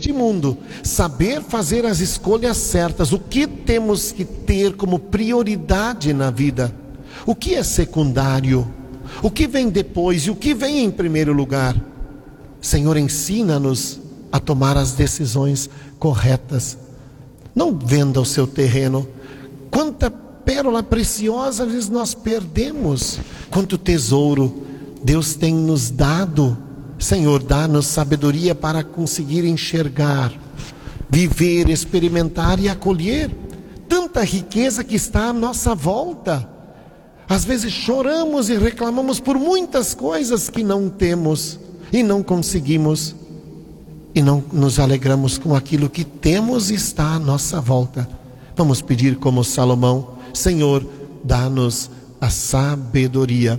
neste mundo, saber fazer as escolhas certas, o que temos que ter como prioridade na vida, o que é secundário, o que vem depois e o que vem em primeiro lugar. Senhor, ensina-nos a tomar as decisões corretas. Não venda o seu terreno. Quanta pérola preciosa às vezes nós perdemos, quanto tesouro Deus tem nos dado. Senhor, dá-nos sabedoria para conseguir enxergar, viver, experimentar e acolher tanta riqueza que está à nossa volta. Às vezes choramos e reclamamos por muitas coisas que não temos e não conseguimos, e não nos alegramos com aquilo que temos e está à nossa volta. Vamos pedir como Salomão: Senhor, dá-nos a sabedoria.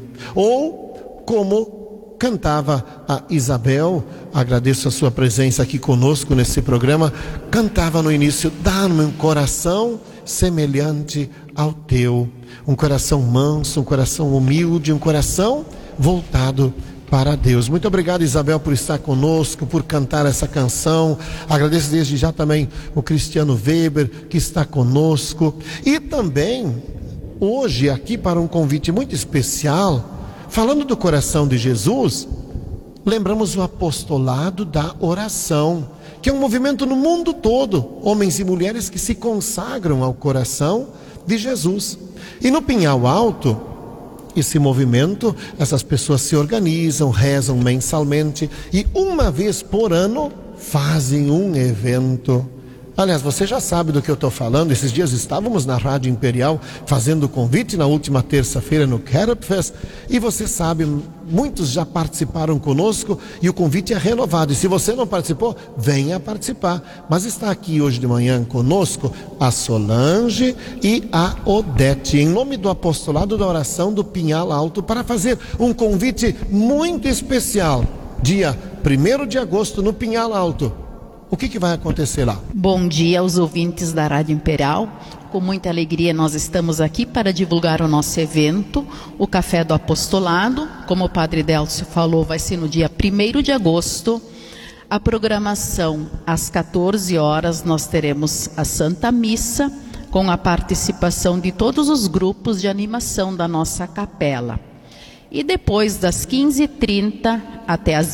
Ou como cantava a Isabel, agradeço a sua presença aqui conosco nesse programa, cantava no início: dá-me um coração semelhante ao teu, um coração manso, um coração humilde, um coração voltado para Deus. Muito obrigado, Isabel, por estar conosco, por cantar essa canção. Agradeço desde já também o Cristiano Weber, que está conosco, e também hoje aqui para um convite muito especial. Falando do coração de Jesus, lembramos o apostolado da oração, que é um movimento no mundo todo, homens e mulheres que se consagram ao coração de Jesus. E no Pinhal Alto, esse movimento, essas pessoas se organizam, rezam mensalmente e uma vez por ano fazem um evento. Aliás, você já sabe do que eu estou falando. Esses dias estávamos na Rádio Imperial fazendo o convite na última terça-feira no Carrot Fest, e você sabe, muitos já participaram conosco e o convite é renovado. E se você não participou, venha participar. Mas está aqui hoje de manhã conosco a Solange e a Odete, em nome do Apostolado da Oração do Pinhal Alto, para fazer um convite muito especial. Dia 1º de agosto no Pinhal Alto. O que vai acontecer lá? Bom dia aos ouvintes da Rádio Imperial. Com muita alegria nós estamos aqui para divulgar o nosso evento, o Café do Apostolado. Como o Padre Délcio falou, vai ser no dia 1º de agosto. A programação, às 14 horas, nós teremos a Santa Missa, com a participação de todos os grupos de animação da nossa capela. E depois das 15h30 até as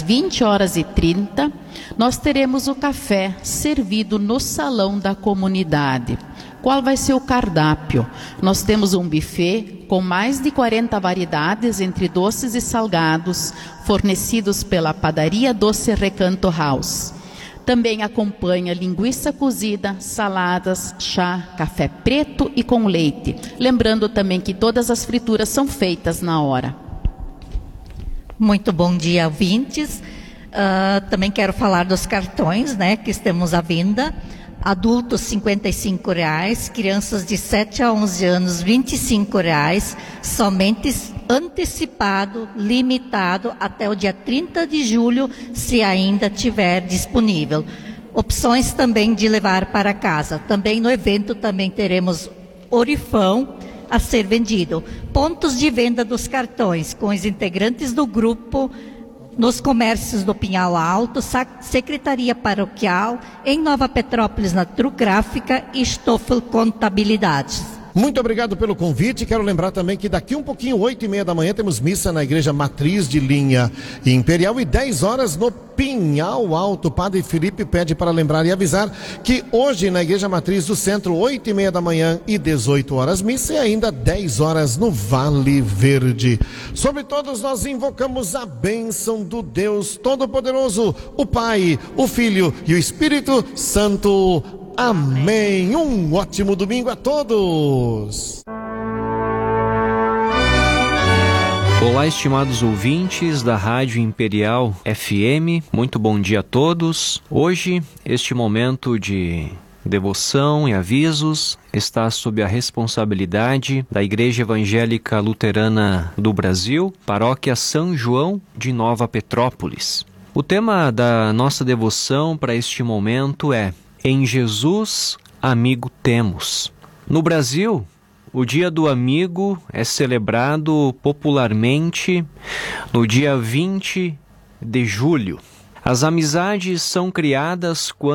20h30, nós teremos o café servido no salão da comunidade. Qual vai ser o cardápio? Nós temos um buffet com mais de 40 variedades entre doces e salgados, fornecidos pela padaria Doce Recanto House. Também acompanha linguiça cozida, saladas, chá, café preto e com leite. Lembrando também que todas as frituras são feitas na hora. Muito bom dia, ouvintes. Também quero falar dos cartões, né, que estamos à venda. Adultos, R$ 55,00. Crianças de 7 a 11 anos, R$ 25,00. Somente antecipado, limitado até o dia 30 de julho, se ainda tiver disponível. Opções também de levar para casa. Também no evento também teremos orifão a ser vendido. Pontos de venda dos cartões com os integrantes do grupo nos comércios do Pinhal Alto, Secretaria Paroquial, em Nova Petrópolis, na Trugráfica e Stoffel Contabilidades. Muito obrigado pelo convite. Quero lembrar também que daqui um pouquinho, 8h30 da manhã, temos missa na Igreja Matriz de Linha Imperial e 10 horas no Pinhal Alto. Padre Felipe pede para lembrar e avisar que hoje na Igreja Matriz do Centro, 8h30 da manhã e 18 horas missa, e ainda 10 horas no Vale Verde. Sobre todos nós invocamos a bênção do Deus Todo-Poderoso, o Pai, o Filho e o Espírito Santo. Amém. Um ótimo domingo a todos. Olá, estimados ouvintes da Rádio Imperial FM, muito bom dia a todos. Hoje, este momento de devoção e avisos está sob a responsabilidade da Igreja Evangélica Luterana do Brasil, Paróquia São João de Nova Petrópolis. O tema da nossa devoção para este momento é: em Jesus, amigo temos. No Brasil, o Dia do Amigo é celebrado popularmente no dia 20 de julho. As amizades são criadas quando